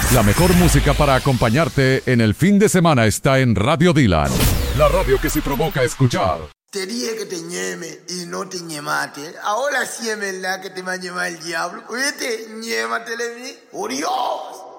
La mejor música para acompañarte en el fin de semana está en Radio Dylan. La radio que se provoca escuchar. Te dije que te ñeme y no te ñemaste. Ahora sí es verdad que te va a ñemar el diablo. Oye, ñématele a mí. ¡Orió!